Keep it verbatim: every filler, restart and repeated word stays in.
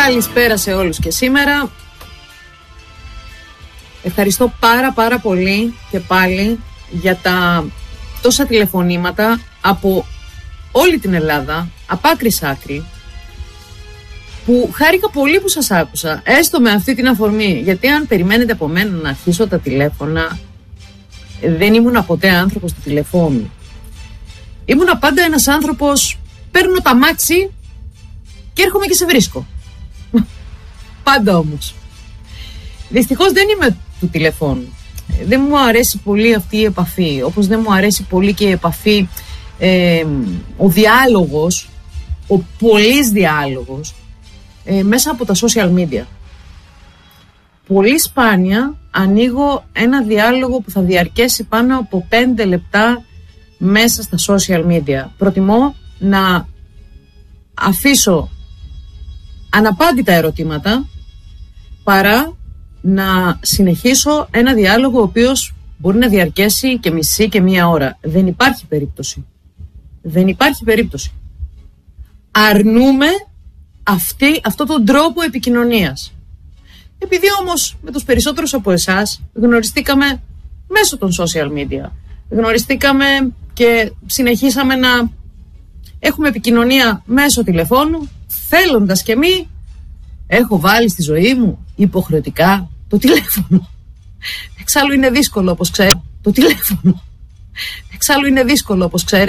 Καλησπέρα σε όλους και σήμερα. Ευχαριστώ πάρα πάρα πολύ και πάλι για τα τόσα τηλεφωνήματα από όλη την Ελλάδα, από άκρη σ' άκρη, που χάρηκα πολύ που σας άκουσα, έστω με αυτή την αφορμή, γιατί αν περιμένετε από μένα να αρχίσω τα τηλέφωνα, δεν ήμουν ποτέ άνθρωπος του τηλεφώνου. Ήμουν πάντα ένας άνθρωπος, παίρνω τα μάξι και έρχομαι και σε βρίσκω. Πάντα όμως. Δυστυχώς δεν είμαι του τηλεφώνου. Δεν μου αρέσει πολύ αυτή η επαφή, όπως δεν μου αρέσει πολύ και η επαφή, ε, ο διάλογος, ο πολύς διάλογος ε, μέσα από τα social media. Πολύ σπάνια ανοίγω ένα διάλογο που θα διαρκέσει πάνω από πέντε λεπτά μέσα στα social media. Προτιμώ να αφήσω αναπάντητα ερωτήματα παρά να συνεχίσω ένα διάλογο ο οποίος μπορεί να διαρκέσει και μισή και μία ώρα. Δεν υπάρχει περίπτωση. Δεν υπάρχει περίπτωση. Αρνούμε αυτή, αυτό τον τρόπο επικοινωνίας. Επειδή όμως με τους περισσότερους από εσάς γνωριστήκαμε μέσω των social media. Γνωριστήκαμε και συνεχίσαμε να έχουμε επικοινωνία μέσω τηλεφώνου. Θέλοντας και μη, έχω βάλει στη ζωή μου υποχρεωτικά το τηλέφωνο. Εξάλλου είναι δύσκολο όπως ξέρω. Το τηλέφωνο. Εξάλλου είναι δύσκολο όπως ξέρω.